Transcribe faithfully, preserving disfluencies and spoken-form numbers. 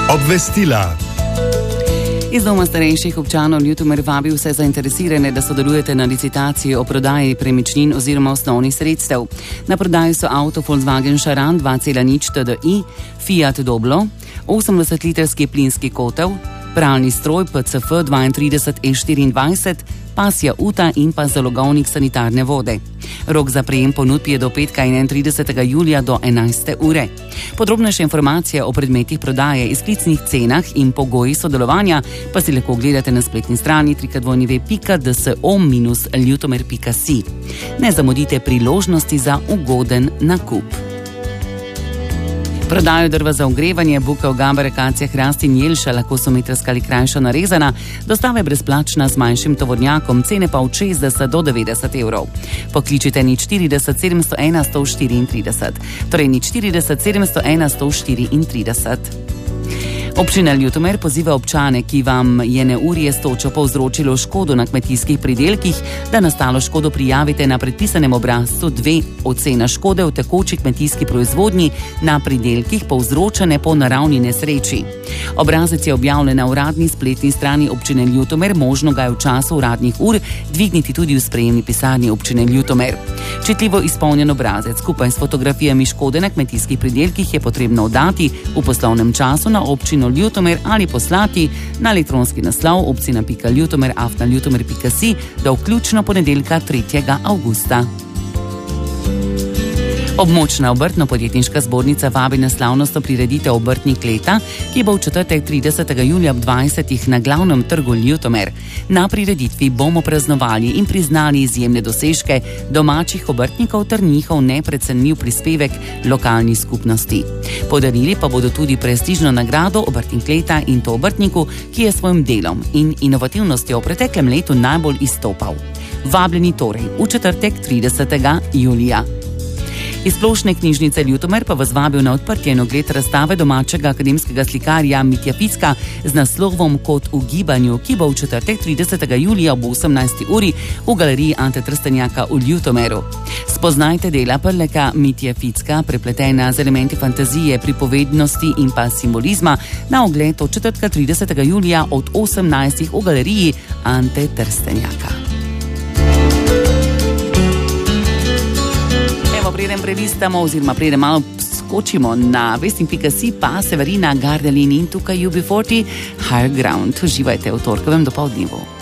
Obvestila. Iz Doma starejših občanov Ljutomer vabi vse zainteresirane, da sodelujete na licitaciji o prodaji premičnin oziroma osnovnih sredstev. Na prodaji so avto Volkswagen Charan dva cela nič T D I, Fiat Doblo, osemdesetlitrski plinski kotel, pralni stroj P C F trideset dvajset E štiriindvajset, pasja uta in pa zalogovnik sanitarne vode. Rok za prejem ponudb je do petka enaintridesetega julija do enajste ure. Podrobnejše informacije o predmetih prodaje, izklicnih cenah in pogoji sodelovanja pa si lahko ogledate na spletni strani w w w pika d s o dash ljutomer pika si. Ne zamudite priložnosti za ugoden nakup. Prodajo drva za ogrevanje, bukev, gambe, akacije, hrast in jelša lahko so metrska ali krajša narezana, dostava je brezplačna z manjšim tovornjakom, cene pa od šestdeset do devetdeset evrov. Pokličite nič štirideset sedemsto ena sto štiriintrideset, torej nič štirideset sedemsto ena sto štiriintrideset. Občina Ljutomer poziva občane, ki vam je neurje s točo povzročilo škodo na kmetijskih pridelkih, da nastalo škodo prijavite na predpisanem obrazcu dve ocena škode v tekoči kmetijski proizvodnji na pridelkih povzročene po naravni nesreči. Obrazec je objavljen na uradni spletni strani občine Ljutomer, možno ga je v času uradnih ur dvigniti tudi v sprejemni pisarni občine Ljutomer. Čitljivo izpolnjen obrazec skupaj s fotografijami škode na kmetijskih pridelkih je potrebno oddati v poslovnem času na občino Ljutomer ali poslati na elektronski naslov obcina pika ljutomer afna ljutomer pika si do vključno ponedeljka tretjega avgusta. Območna obrtno-podjetniška zbornica vabi na slavnostno prireditev Obrtnik leta, ki bo v četrtek tridesetega julija ob dvajsetih na glavnem trgu Ljutomer. Na prireditvi bomo praznovali in priznali izjemne dosežke domačih obrtnikov ter njihov neprecenljiv prispevek lokalni skupnosti. Podarili pa bodo tudi prestižno nagrado Obrtnik leta in to obrtniku, ki je s svojim delom in inovativnostjo v preteklem letu najbolj izstopal. Vabljeni torej v četrtek tridesetega julija. Iz Splošne knjižnice Ljutomer pa vas vabil na odprtje in ogled razstave domačega akademskega slikarja Mitja Ficka z naslovom Kot v gibanju, ki bo v četrtek tridesetega julija ob osemnajsti uri v galeriji Ante Trstenjaka v Ljutomeru. Spoznajte dela Prleka Mitje Ficka, prepletena z elementi fantazije, pripovednosti in pa simbolizma, na ogled od četrtka tridesetega julija od osemnajstih v galeriji Ante Trstenjaka. Preden prelistamo oziroma preden malo skočimo na vesting pika si, pa Severina Gardelin in tukaj U B štirideset Higher Ground. Uživajte v torkovem dopoldnevu.